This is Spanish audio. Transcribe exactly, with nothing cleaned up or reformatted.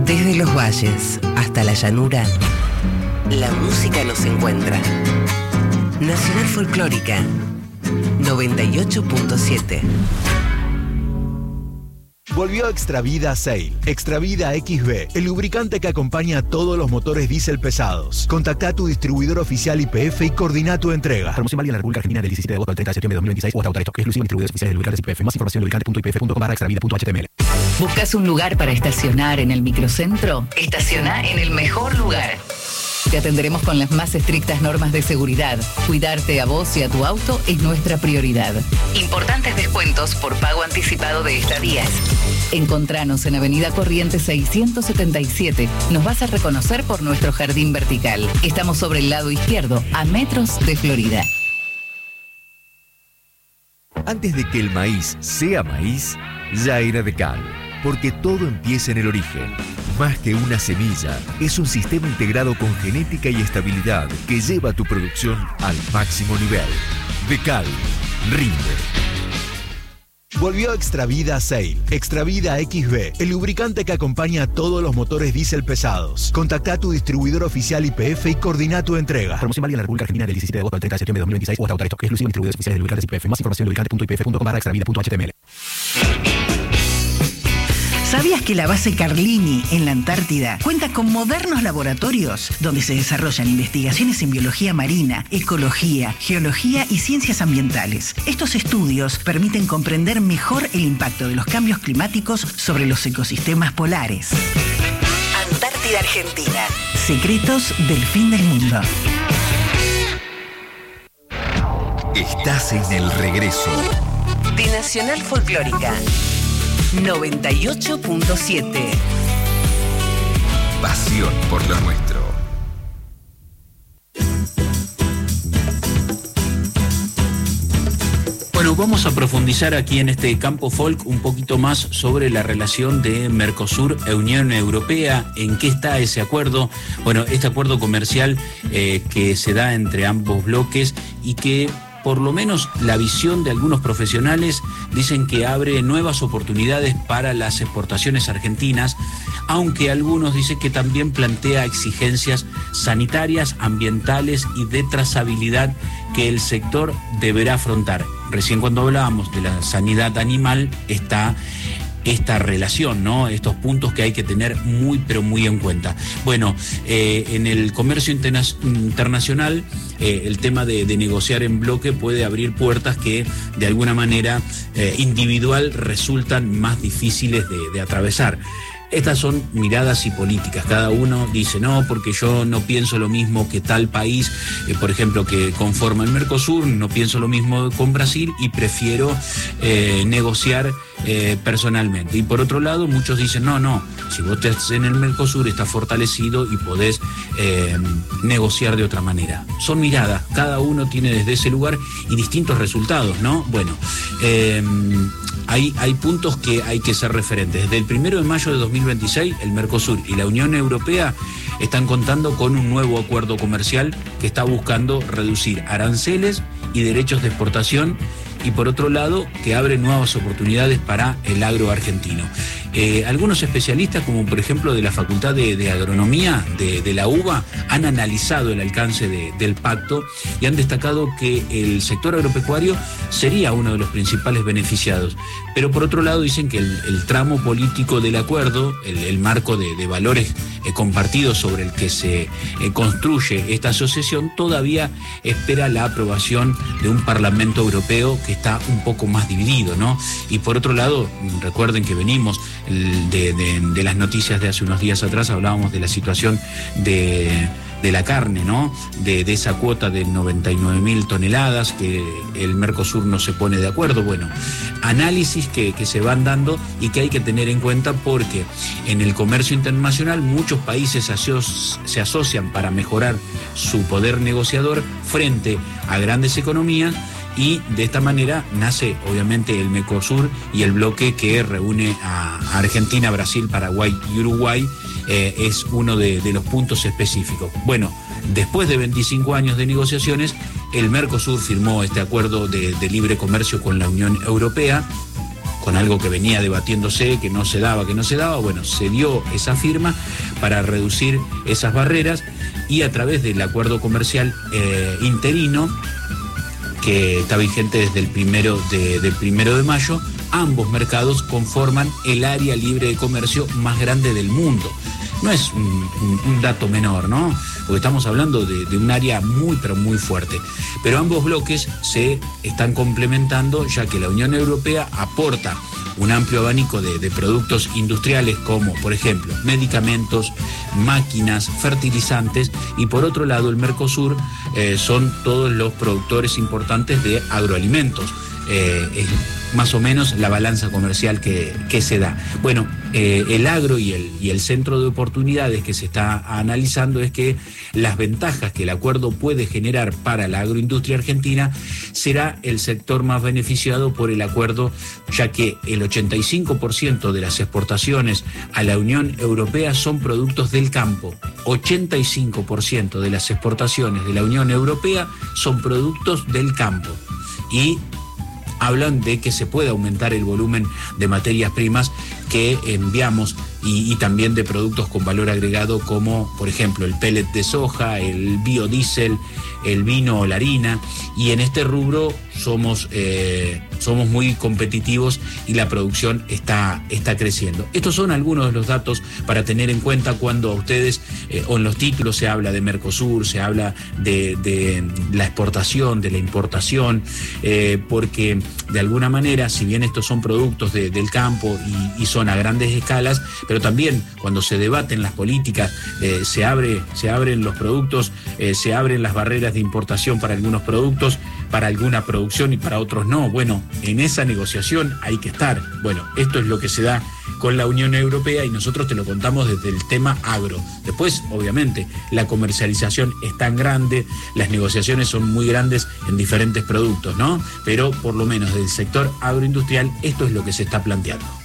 Desde los valles hasta la llanura, la música nos encuentra. Nacional Folclórica noventa y ocho punto siete. Volvió Extravida Sail. Extravida X B, el lubricante que acompaña a todos los motores diésel pesados. Contacta a tu distribuidor oficial Y P F y coordina tu entrega. Promoción válida en la República Argentina del diecisiete de agosto al treinta de septiembre de dos mil veintiséis o hasta autorizado. Exclusivo distribuidores oficiales de lubricantes Y P F. Más información en lubricante punto i p f punto com barra extravida punto h t m l. ¿Buscas un lugar para estacionar en el microcentro? Estaciona en el mejor lugar. Te atenderemos con las más estrictas normas de seguridad. Cuidarte a vos y a tu auto es nuestra prioridad. Importantes descuentos por pago anticipado de estadías. Encontranos en Avenida Corrientes seiscientos setenta y siete. Nos vas a reconocer por nuestro jardín vertical. Estamos sobre el lado izquierdo, a metros de Florida. Antes de que el maíz sea maíz, ya era Decal. Porque todo empieza en el origen. Más que una semilla, es un sistema integrado con genética y estabilidad que lleva tu producción al máximo nivel. Decal, rinde. Volvió Extravida Sail. Extravida X B, el lubricante que acompaña a todos los motores diésel pesados. Contacta a tu distribuidor oficial Y P F y coordina tu entrega. Promoción válida en la República Argentina del diecisiete de agosto al treinta de septiembre de dos mil veintiséis o hasta autorizado. Exclusivo distribuidores oficiales de lubricantes Y P F. Más información en lubricante punto i p f punto com barra extravida punto h t m l. ¿Sabías que la base Carlini en la Antártida cuenta con modernos laboratorios donde se desarrollan investigaciones en biología marina, ecología, geología y ciencias ambientales? Estos estudios permiten comprender mejor el impacto de los cambios climáticos sobre los ecosistemas polares. Antártida Argentina. Secretos del fin del mundo. Estás en el regreso de Nacional Folclórica noventa y ocho punto siete. Pasión por lo nuestro. Bueno, vamos a profundizar aquí en este campo folk un poquito más sobre la relación de Mercosur e Unión Europea, en qué está ese acuerdo. Bueno, este acuerdo comercial eh, que se da entre ambos bloques y que por lo menos la visión de algunos profesionales dicen que abre nuevas oportunidades para las exportaciones argentinas, aunque algunos dicen que también plantea exigencias sanitarias, ambientales y de trazabilidad que el sector deberá afrontar. Recién cuando hablábamos de la sanidad animal está esta relación, ¿no? Estos puntos que hay que tener muy, pero muy en cuenta. Bueno, eh, en el comercio interna- internacional, eh, el tema de, de negociar en bloque puede abrir puertas que, de alguna manera, eh, individual resultan más difíciles de, de atravesar. Estas son miradas y políticas. Cada uno dice, no, porque yo no pienso lo mismo que tal país, eh, por ejemplo, que conforma el Mercosur, no pienso lo mismo con Brasil y prefiero eh, negociar eh, personalmente. Y por otro lado, muchos dicen, no, no, si vos estás en el Mercosur, estás fortalecido y podés eh, negociar de otra manera. Son miradas, cada uno tiene desde ese lugar y distintos resultados, ¿no? Bueno, eh, Hay, hay puntos que hay que ser referentes. Desde el primero de mayo de dos mil veintiséis, el Mercosur y la Unión Europea están contando con un nuevo acuerdo comercial que está buscando reducir aranceles y derechos de exportación y, por otro lado, que abre nuevas oportunidades para el agro argentino. Eh, algunos especialistas, como por ejemplo de la Facultad de, de Agronomía de, de la UBA, han analizado el alcance de, del pacto y han destacado que el sector agropecuario sería uno de los principales beneficiados. Pero por otro lado dicen que el, el tramo político del acuerdo, el, el marco de, de valores eh, compartidos sobre el que se eh, construye esta asociación, todavía espera la aprobación de un Parlamento Europeo que está un poco más dividido, ¿no? Y por otro lado, recuerden que venimos De, de, de las noticias de hace unos días atrás, hablábamos de la situación de, de la carne, ¿no? De, de esa cuota de noventa y nueve mil toneladas que el Mercosur no se pone de acuerdo. Bueno, análisis que, que se van dando y que hay que tener en cuenta porque en el comercio internacional muchos países aso- se asocian para mejorar su poder negociador frente a grandes economías. Y de esta manera nace obviamente el Mercosur y el bloque que reúne a Argentina, Brasil, Paraguay y Uruguay eh, es uno de, de los puntos específicos. Bueno, después de veinticinco años de negociaciones, el Mercosur firmó este acuerdo de, de libre comercio con la Unión Europea con algo que venía debatiéndose, que no se daba, que no se daba. Bueno, se dio esa firma para reducir esas barreras y a través del acuerdo comercial eh, interino, que está vigente desde el primero de, del primero de mayo, ambos mercados conforman el área libre de comercio más grande del mundo. No es un, un, un dato menor, ¿no? Porque estamos hablando de, de un área muy, pero muy fuerte. Pero ambos bloques se están complementando, ya que la Unión Europea aporta un amplio abanico de, de productos industriales como, por ejemplo, medicamentos, máquinas, fertilizantes, y por otro lado el Mercosur eh, son todos los productores importantes de agroalimentos. Eh, es más o menos la balanza comercial que, que se da. Bueno, eh, el agro y el, y el centro de oportunidades que se está analizando es que las ventajas que el acuerdo puede generar para la agroindustria argentina será el sector más beneficiado por el acuerdo, ya que el ochenta y cinco por ciento de las exportaciones a la Unión Europea son productos del campo. ochenta y cinco por ciento de las exportaciones de la Unión Europea son productos del campo. Y hablan de que se puede aumentar el volumen de materias primas que enviamos y, y también de productos con valor agregado como, por ejemplo, el pellet de soja, el biodiesel, el vino o la harina. Y en este rubro somos, eh, somos muy competitivos y la producción está, está creciendo. Estos son algunos de los datos para tener en cuenta cuando a ustedes, eh, o en los títulos se habla de Mercosur, se habla de, de la exportación, de la importación, eh, porque de alguna manera, si bien estos son productos de, del campo y, y son a grandes escalas, pero también cuando se debaten las políticas, eh, se, abre, se abren los productos, eh, se abren las barreras de importación para algunos productos, para alguna producción y para otros no. Bueno, en esa negociación hay que estar. Bueno, esto es lo que se da con la Unión Europea y nosotros te lo contamos desde el tema agro. Después, obviamente, la comercialización es tan grande, las negociaciones son muy grandes en diferentes productos, ¿no? Pero por lo menos del sector agroindustrial, esto es lo que se está planteando.